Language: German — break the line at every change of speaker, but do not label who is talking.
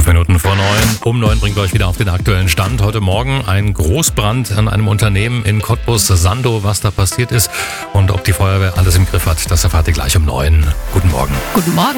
5 Minuten vor 9. Um 9 bringt euch wieder auf den aktuellen Stand. Heute Morgen ein Großbrand an einem Unternehmen in Cottbus, Sando, was da passiert ist und ob die Feuerwehr alles im Griff hat, das erfahrt ihr gleich um 9. Guten Morgen.
Guten Morgen.